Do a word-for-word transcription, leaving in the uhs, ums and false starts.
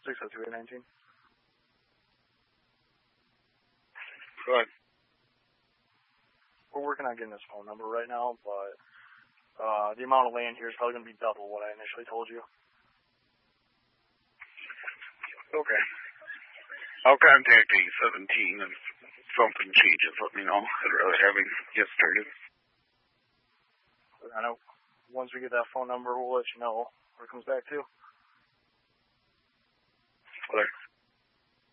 six oh two eight nineteen. Go ahead. We're working on getting this phone number right now, but uh, the amount of land here is probably going to be double what I initially told you. Okay. I'll contact A seventeen if something changes. Let me know. I'd rather have him get started. I know once we get that phone number, we'll let you know where it comes back to.